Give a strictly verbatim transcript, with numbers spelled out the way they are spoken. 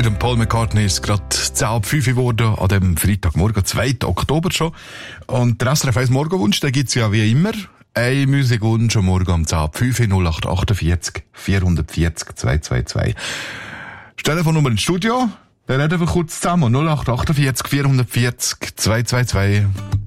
Mit dem Paul McCartney ist es gerade zehn ab fünf geworden, an dem Freitagmorgen, zweiten Oktober schon. Und der S R F eins Morgenwunsch, den gibt's ja wie immer. Ein Musikwunsch am Morgen um zehn ab fünf, null acht achtundvierzig, vierhundertvierzig, zweihundertzweiundzwanzig. Telefonnummer ins Studio, dann reden wir kurz zusammen. null acht achtundvierzig, vierhundertvierzig, zweihundertzweiundzwanzig.